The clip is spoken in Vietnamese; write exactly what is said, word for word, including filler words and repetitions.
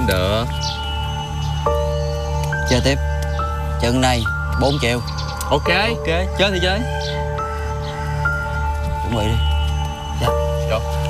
Cũng được. Chơi tiếp. Trận này bốn triệu. Ok. Ok, chơi thì chơi. Chuẩn bị đi. Dạ. Vô.